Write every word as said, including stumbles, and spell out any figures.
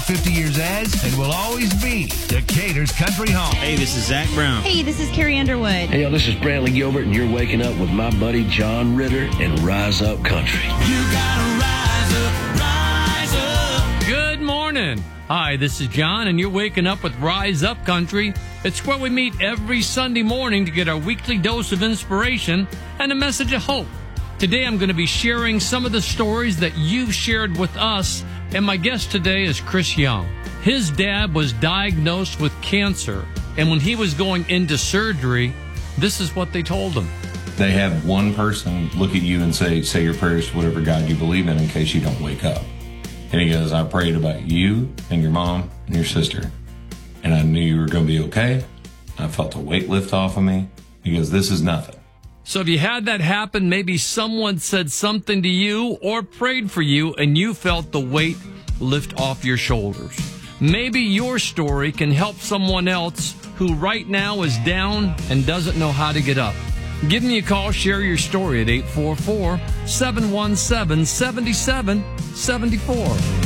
fifty years as and will always be Decatur's country home. Hey, this is Zach Brown. Hey, this is Carrie Underwood. Hey, yo, this is Brantley Gilbert, and you're waking up with my buddy John Ritter and Rise Up Country. You gotta rise up, rise up. Good morning. Hi, this is John, and you're waking up with Rise Up Country. It's where we meet every Sunday morning to get our weekly dose of inspiration and a message of hope. Today, I'm going to be sharing some of the stories that you've shared with us, and my guest today is Chris Young. His dad was diagnosed with cancer, and when he was going into surgery, this is what they told him. They have one person look at you and say, say your prayers to whatever God you believe in in case you don't wake up. And he goes, I prayed about you and your mom and your sister, and I knew you were going to be okay. I felt a weight lift off of me. He goes, this is nothing. So if you had that happen, maybe someone said something to you or prayed for you and you felt the weight lift off your shoulders. Maybe your story can help someone else who right now is down and doesn't know how to get up. Give me a call, share your story at eight four four, seven one seven, seven seven seven four.